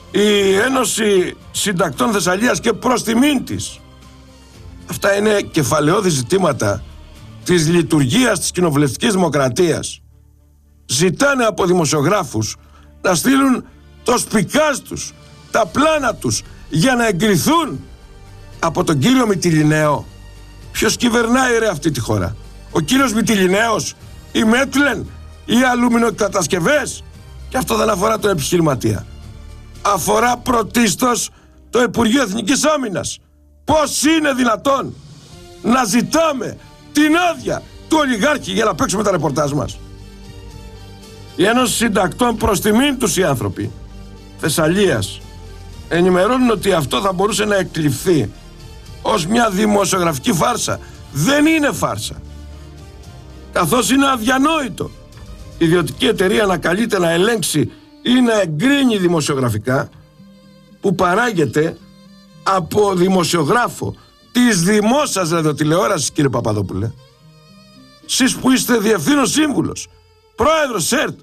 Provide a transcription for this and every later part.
η Ένωση Συντακτών Θεσσαλίας και προς τιμήν της. Αυτά είναι κεφαλαιώδη ζητήματα της λειτουργίας της κοινοβουλευτικής δημοκρατίας. Ζητάνε από δημοσιογράφους να στείλουν το σπικάζ τους, τα πλάνα τους, για να εγκριθούν από τον κύριο Μυτιληναίο. Ποιος κυβερνάει ρε αυτή τη χώρα? Ο κύριος Μυτιληναίος, η Μέτλεν, οι αλουμινοκατασκευές? Και αυτό δεν αφορά τον επιχειρηματία. Αφορά πρωτίστως το Υπουργείο Εθνικής Άμυνας. Πώς είναι δυνατόν να ζητάμε την άδεια του ολιγάρχη για να παίξουμε τα ρεπορτάζ μας? Η Ένωση Συντακτών, προς τιμήν τους οι άνθρωποι Θεσσαλίας, ενημερώνουν ότι αυτό θα μπορούσε να εκλειφθεί ως μια δημοσιογραφική φάρσα. Δεν είναι φάρσα, καθώς είναι αδιανόητο η ιδιωτική εταιρεία να καλείται να ελέγξει ή να εγκρίνει δημοσιογραφικά που παράγεται από δημοσιογράφο της δημόσιας ραδιοτηλεόρασης, κύριε Παπαδόπουλε. Σεις που είστε διευθύνων σύμβουλος, πρόεδρος ΣΕΡΤ,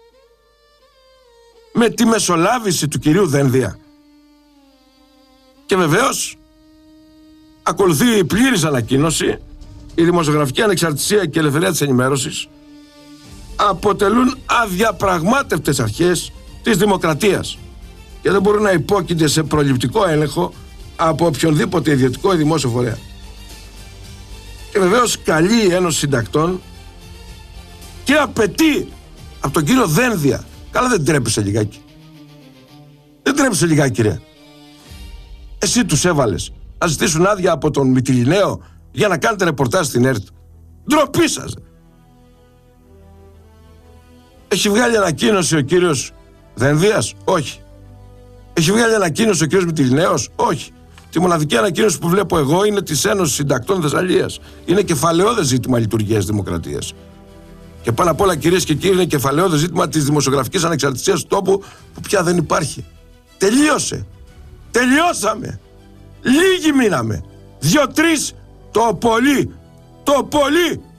με τη μεσολάβηση του κυρίου Δένδια. Και βεβαίως ακολουθεί η πλήρης ανακοίνωση. Η δημοσιογραφική ανεξαρτησία και η ελευθερία της ενημέρωσης αποτελούν αδιαπραγμάτευτες αρχές της δημοκρατίας και δεν μπορούν να υπόκεινται σε προληπτικό έλεγχο από οποιονδήποτε ιδιωτικό ή δημόσιο φορέα. Και βεβαίως καλεί η Ένωση Συντακτών και απαιτεί από τον κύριο Δένδια. Καλά, δεν τρέπεσαι λιγάκι? Δεν τρέπεσαι λιγάκι ρε? Εσύ τους έβαλες να ζητήσουν άδεια από τον Μυτιληναίο για να κάνετε ρεπορτάζ στην ΕΡΤ? Ντροπή σας. Έχει βγάλει ανακοίνωση ο κύριος Δένδιας? Όχι. Έχει βγάλει ανακοίνωση ο κύριος Μυτιληναίος? Όχι. Τη μοναδική ανακοίνωση που βλέπω εγώ είναι της Ένωσης Συντακτών Θεσσαλίας. Είναι κεφαλαιώδες ζήτημα λειτουργίας δημοκρατίας. Και πάνω απ' όλα, κυρίες και κύριοι, είναι κεφαλαιώδες ζήτημα της δημοσιογραφικής ανεξαρτησίας του τόπου, που πια δεν υπάρχει. Τελείωσε. Τελειώσαμε. Λίγοι μείναμε. 2-3 το πολύ. Το πολύ.